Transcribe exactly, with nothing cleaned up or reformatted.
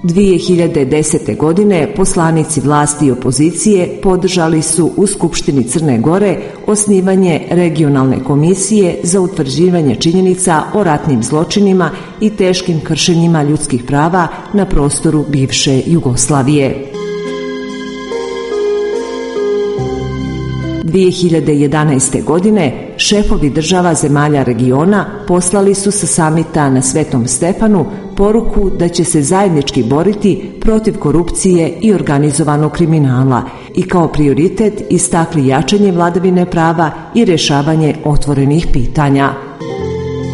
dvije hiljade desete. godine poslanici vlasti i opozicije podržali su u Skupštini Crne Gore osnivanje regionalne komisije za utvrđivanje činjenica o ratnim zločinima i teškim kršenjima ljudskih prava na prostoru bivše Jugoslavije. dvije hiljade jedanaeste. godine šefovi država zemalja regiona poslali su sa samita na Svetom Stefanu poruku da će se zajednički boriti protiv korupcije i organizovanog kriminala i kao prioritet istakli jačanje vladavine prava i rješavanje otvorenih pitanja.